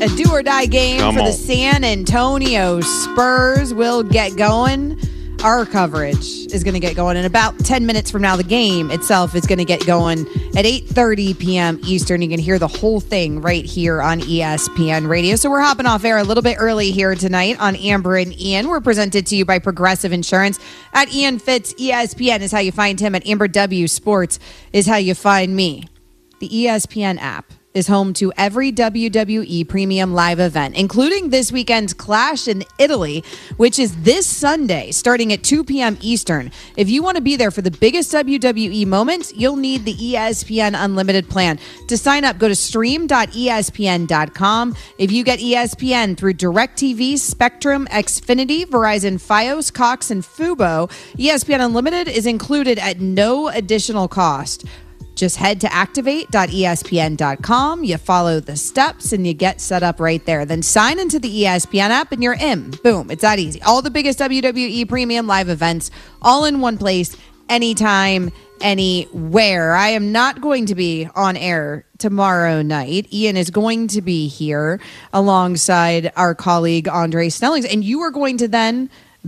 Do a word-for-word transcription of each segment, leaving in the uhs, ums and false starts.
A do-or-die game Come for on. the San Antonio Spurs will get going. Our coverage is going to get going in about ten minutes from now. The game itself is going to get going at eight thirty p.m. Eastern. You can hear the whole thing right here on E S P N Radio. So we're hopping off air a little bit early here tonight on Amber and Ian. We're presented to you by Progressive Insurance. At Ian Fitz, E S P N is how you find him. At Amber W Sports is how you find me. The E S P N app is home to every W W E premium live event, including this weekend's Clash in Italy, which is this Sunday, starting at two p.m. Eastern. If you want to be there for the biggest W W E moments, you'll need the E S P N Unlimited plan. To sign up, go to stream dot E S P N dot com. If you get E S P N through DirecTV, Spectrum, Xfinity, Verizon, Fios, Cox, and Fubo, E S P N Unlimited is included at no additional cost. Just head to activate dot E S P N dot com. You follow the steps and you get set up right there. Then sign into the E S P N app and you're in. Boom. It's that easy. All the biggest W W E premium live events all in one place, anytime, anywhere. I am not going to be on air tomorrow night. Ian is going to be here alongside our colleague Andre Snellings. And you are going to then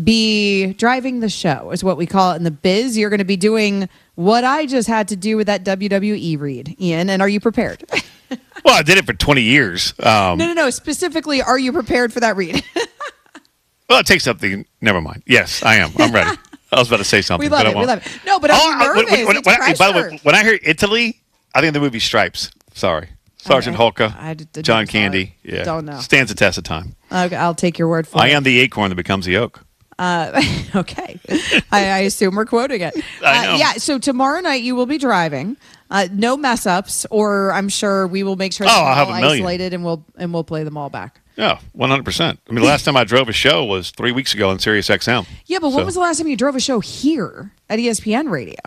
be driving the show, is what we call it in the biz. You're going to be doing what I just had to do with that W W E read, Ian. And are you prepared? Well, I did it for twenty years. Um, no, no, no. Specifically, are you prepared for that read? well, it takes something. Never mind. Yes, I am. I'm ready. I was about to say something. We love but it. I we won't. love it. No, but I'm Oh, nervous. when- when- it's when I- by the pressure. way, when I hear Italy, I think the movie Stripes. Sorry. Sergeant Okay. Hulka, I d- didn't John saw Candy. it. Yeah. Don't know. Stands the test of time. Okay, I'll take your word for I it. am the acorn that becomes the oak. Uh, okay. I, I assume we're quoting it. I Uh, know. yeah, so tomorrow night you will be driving. Uh, no mess ups, or I'm sure we will make sure Oh, that I'll we're have all a million. isolated and we'll and we'll play them all back. Yeah, one hundred percent. I mean, the last time I drove a show was three weeks ago on Sirius X M. Yeah, but So- when was the last time you drove a show here at E S P N Radio?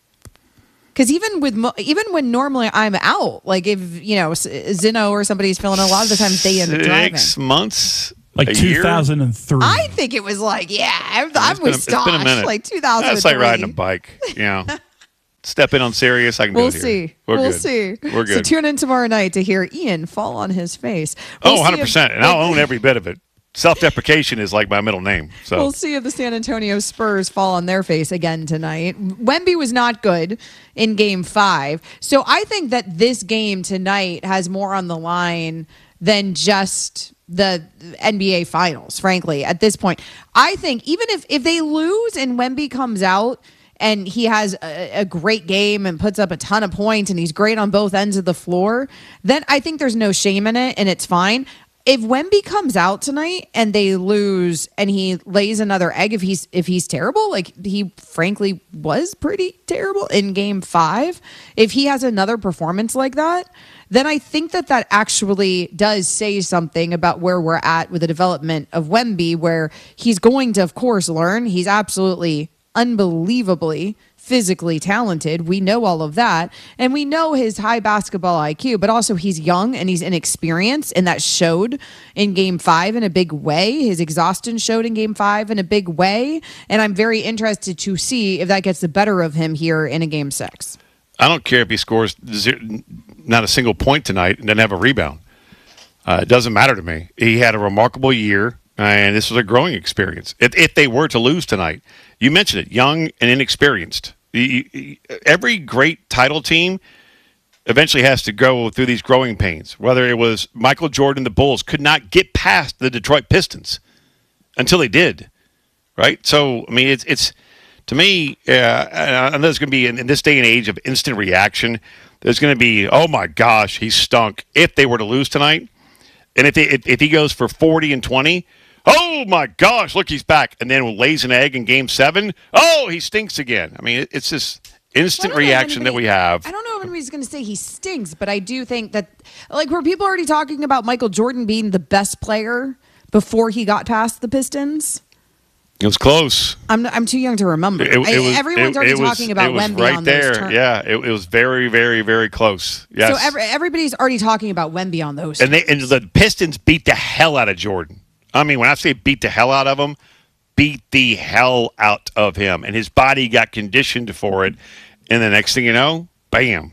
Because even with mo- even when normally I'm out, like if you know S- Zeno or somebody's filling, a lot of the times they end up driving. Six months? Like a two year? thousand three. I think it was like, yeah, I'm, I'm It's been a- with it's been a Stosh, minute. like two thousand three. That's like riding a bike. You know, step in on Sirius. I can We'll do it see. here. We're we'll good. see. We're So good. tune in tomorrow night to hear Ian fall on his face. oh, We'll see one hundred percent. if- And I'll own every bit of it. Self-deprecation is like my middle name. So We'll see if the San Antonio Spurs fall on their face again tonight. Wemby was not good in game five. So I think that this game tonight has more on the line than just the N B A finals, frankly, at this point. I think even if, if they lose and Wemby comes out and he has a, a great game and puts up a ton of points and he's great on both ends of the floor, then I think there's no shame in it and it's fine. If Wemby comes out tonight and they lose and he lays another egg, if he's if he's terrible, like he frankly was pretty terrible in game five, if he has another performance like that, then I think that that actually does say something about where we're at with the development of Wemby, where he's going to, of course, learn. He's absolutely unbelievably physically talented. We know all of that. And we know his high basketball I Q, but also he's young and he's inexperienced. And that showed in game five in a big way. His exhaustion showed in game five in a big way. And I'm very interested to see if that gets the better of him here in a game six. I don't care if he scores zero, not a single point tonight and doesn't have a rebound. Uh, it doesn't matter to me. He had a remarkable year, and this was a growing experience. If, if they were to lose tonight, you mentioned it, young and inexperienced. You- you- Every great title team eventually has to go through these growing pains. Whether it was Michael Jordan, the Bulls could not get past the Detroit Pistons until they did, right? So, I mean, it's it's to me, uh, I know there's going to be, in, in this day and age of instant reaction, there's going to be, oh my gosh, he stunk if they were to lose tonight. And if, they, if if he goes for forty and twenty, oh my gosh, look, he's back. And then lays an egg in game seven, oh, he stinks again. I mean, it, it's this instant Well, I don't know if reaction that anybody- we have. I don't know if anybody's going to say he stinks, but I do think that, like, were people already talking about Michael Jordan being the best player before he got past the Pistons? It was close. I'm I'm too young to remember. It, it I- was, everyone's it, already it was, talking about it was Wemby right on there. those terms. Yeah, it, it was very, very, very close. Yes. So every, everybody's already talking about Wemby on those. and they and the Pistons beat the hell out of Jordan. I mean, when I say beat the hell out of him, beat the hell out of him, and his body got conditioned for it. And the next thing you know, bam,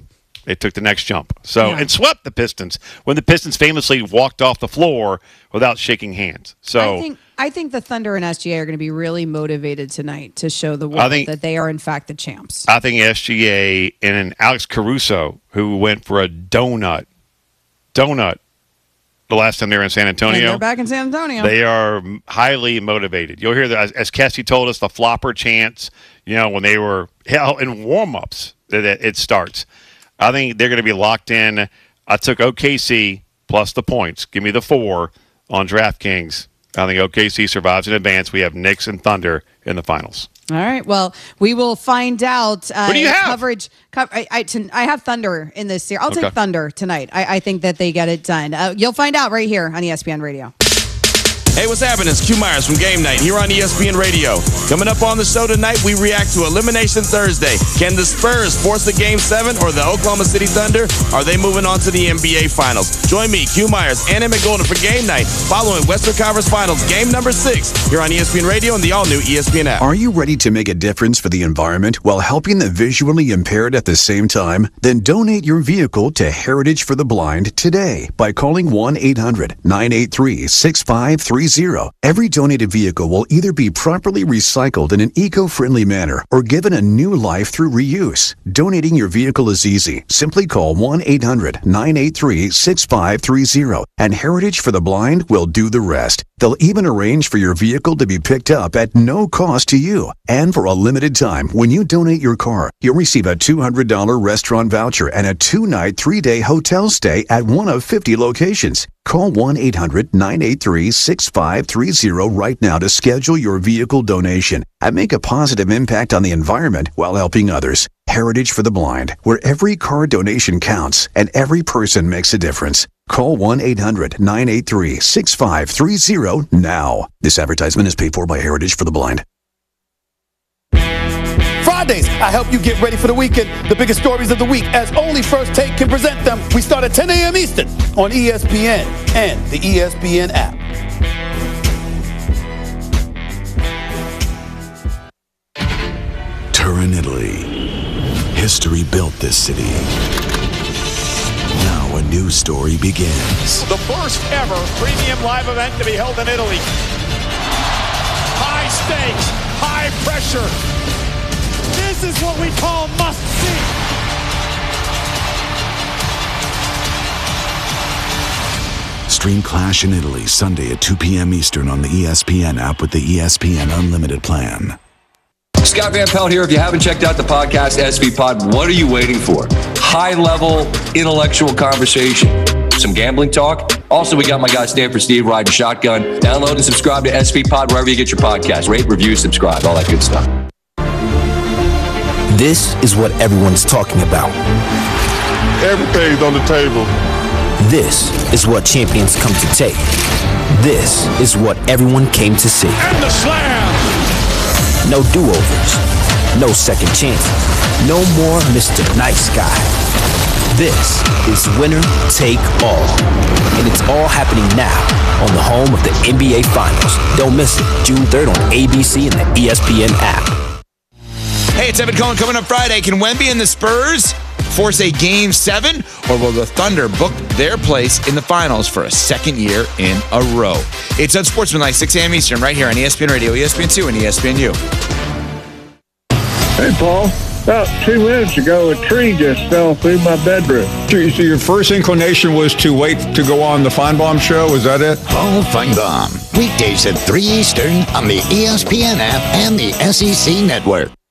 They took the next jump. So Yeah. and swept the Pistons when the Pistons famously walked off the floor without shaking hands. So I think I think the Thunder and S G A are going to be really motivated tonight to show the I world think- that they are in fact the champs. I think S G A and then Alex Caruso, who went for a donut, donut the last time they were in San Antonio. And they're back in San Antonio. They are highly motivated. You'll hear that, as, as Cassie told us, the flopper chants, you know, when they were hell in warm-ups, that it, it starts. I think they're going to be locked in. I took O K C plus the points. Give me the four on DraftKings. I think O K C survives in advance. We have Knicks and Thunder in the finals. All right. Well, we will find out. Uh, What do you have? Coverage. Co- I, I, t- I have Thunder in this series. I'll Okay. take Thunder tonight. I, I think that they get it done. Uh, you'll find out right here on E S P N Radio. Hey, what's happening? It's Q Myers from Game Night here on E S P N Radio. Coming up on the show tonight, we react to Elimination Thursday. Can the Spurs force the Game seven or the Oklahoma City Thunder? Are they moving on to the N B A Finals? Join me, Q Myers, and Emmett Golden for Game Night following Western Conference Finals Game number six here on E S P N Radio and the all-new E S P N app. Are you ready to make a difference for the environment while helping the visually impaired at the same time? Then donate your vehicle to Heritage for the Blind today by calling one eight hundred nine eight three six five three zero. Every donated vehicle will either be properly recycled in an eco-friendly manner or given a new life through reuse. Donating your vehicle is easy. Simply call one eight hundred nine eight three six five three zero and Heritage for the Blind will do the rest. They'll even arrange for your vehicle to be picked up at no cost to you. And for a limited time, when you donate your car, you'll receive a two hundred dollars restaurant voucher and a two-night, three-day hotel stay at one of fifty locations. Call one eight hundred nine eight three six five three zero right now to schedule your vehicle donation and make a positive impact on the environment while helping others. Heritage for the Blind, where every car donation counts and every person makes a difference. Call one eight hundred nine eight three six five three zero now. This advertisement is paid for by Heritage for the Blind. Fridays, I help you get ready for the weekend. The biggest stories of the week, as only First Take can present them. We start at ten a.m. Eastern on E S P N and the E S P N app. Turin, Italy. History built this city. Now a new story begins. The first ever premium live event to be held in Italy. High stakes, high pressure. This is what we call must see. Stream Clash in Italy Sunday at two p.m. Eastern on the E S P N app with the E S P N Unlimited plan. Scott Van Pelt here. If you haven't checked out the podcast S V Pod, what are you waiting for? High-level intellectual conversation. Some gambling talk. Also, we got my guy Stanford Steve riding shotgun. Download and subscribe to S V Pod wherever you get your podcast. Rate, review, subscribe, all that good stuff. This is what everyone's talking about. Everything's on the table. This is what champions come to take. This is what everyone came to see. And the slam. No do-overs. No second chances. No more Mister Nice Guy. This is winner take all. And it's all happening now on the home of the N B A Finals. Don't miss it. June third on A B C and the E S P N app. Hey, it's Evan Cohen coming up Friday. Can Wemby and the Spurs force a Game seven, or will the Thunder book their place in the finals for a second year in a row? It's Unsportsmanlike, six a.m. Eastern, right here on E S P N Radio, E S P N two, and E S P N U. Hey, Paul. About two minutes ago, a tree just fell through my bedroom. So your first inclination was to wait to go on the Feinbaum show? Is that it? Paul Feinbaum. Weekdays at three Eastern on the E S P N app and the S E C network.